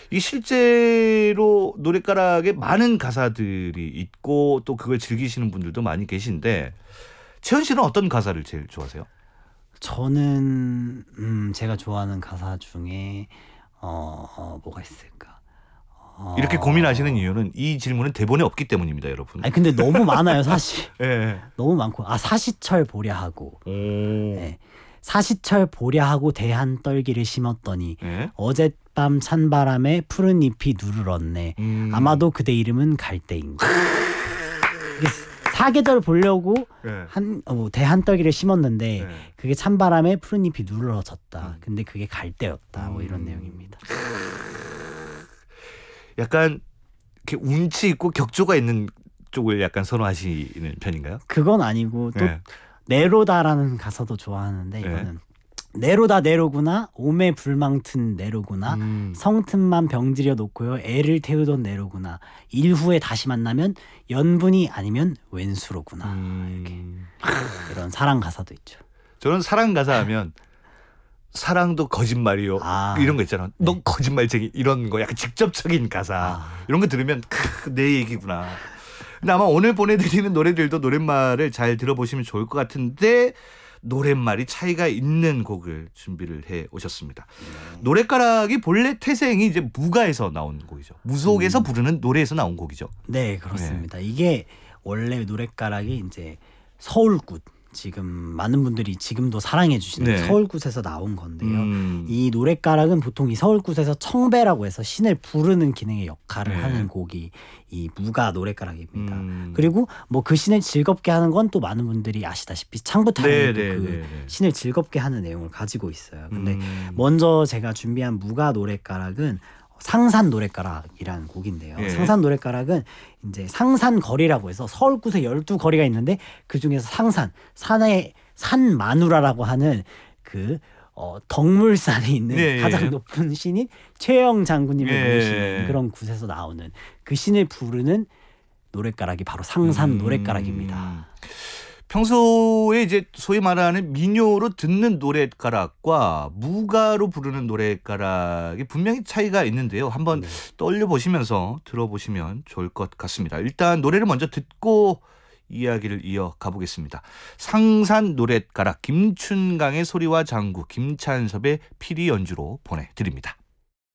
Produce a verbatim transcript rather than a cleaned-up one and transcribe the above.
이 실제로 노랫가락에 많은 가사들이 있고 또 그걸 즐기시는 분들도 많이 계신데 채연 씨는 어떤 가사를 제일 좋아하세요? 저는 음 제가 좋아하는 가사 중에 어, 어 뭐가 있을까? 어... 이렇게 고민하시는 이유는 이 질문은 대본에 없기 때문입니다, 여러분. 아니 근데 너무 많아요, 사실. 네. 너무 많고. 아, 사시철 보랴 하고. 오. 네. 사시철 보랴 하고 대한 떨기를 심었더니 네? 어젯밤 찬바람에 푸른 잎이 누르렀네. 음. 아마도 그대 이름은 갈대인가. 사계절 보려고 네. 한 어, 대한떨기를 심었는데 네. 그게 찬바람에 푸른 잎이 누르러졌다. 음. 근데 그게 갈대였다. 뭐 이런 음. 내용입니다. 약간 이렇게 운치 있고 격조가 있는 쪽을 약간 선호하시는 편인가요? 그건 아니고 또 네. 네로다라는 가사도 좋아하는데 네. 이거는 네로다 네로구나 오매 불망튼 네로구나 음. 성틈만 병들여 놓고요 애를 태우던 네로구나 일 후에 다시 만나면 연분이 아니면 왼수로구나. 음. 이런 사랑 가사도 있죠. 저는 사랑 가사 하면 사랑도 거짓말이요. 아. 이런 거 있잖아. 네. 너 거짓말쟁이 이런 거 약간 직접적인 가사. 아. 이런 거 들으면 크, 내 얘기구나. 근데 아마 오늘 보내드리는 노래들도 노랫말을 잘 들어보시면 좋을 것 같은데 노랫말이 차이가 있는 곡을 준비를 해 오셨습니다. 네. 노랫가락이 본래 태생이 이제 무가에서 나온 곡이죠. 무속에서 음. 부르는 노래에서 나온 곡이죠. 네, 그렇습니다. 네. 이게 원래 노랫가락이 이제 서울굿 지금 많은 분들이 지금도 사랑해 주시는 네. 서울굿에서 나온 건데요. 음. 이 노랫가락은 보통 이 서울굿에서 청배라고 해서 신을 부르는 기능의 역할을 네. 하는 곡이 이 무가 노랫가락입니다. 음. 그리고 뭐 그 신을 즐겁게 하는 건 또 많은 분들이 아시다시피 창부타령도 네, 네, 그 네, 네. 신을 즐겁게 하는 내용을 가지고 있어요. 근데 음. 먼저 제가 준비한 무가 노랫가락은 상산 노랫가락이라는 곡인데요. 예. 상산 노랫가락은 이제 상산 거리라고 해서 서울굿에 열두 거리가 있는데 그 중에서 상산, 산의 산마누라라고 하는 그 어, 덕물산에 있는 예, 예. 가장 높은 신인 최영 장군님을 예. 모시는 그런 굿에서 나오는 그 신을 부르는 노랫가락이 바로 상산 음. 노랫가락입니다. 평소에 이제 소위 말하는 민요로 듣는 노랫가락과 무가로 부르는 노랫가락이 분명히 차이가 있는데요. 한번 네. 떠올려 보시면서 들어보시면 좋을 것 같습니다. 일단 노래를 먼저 듣고 이야기를 이어가 보겠습니다. 상산 노랫가락 김춘강의 소리와 장구 김찬섭의 피리 연주로 보내드립니다.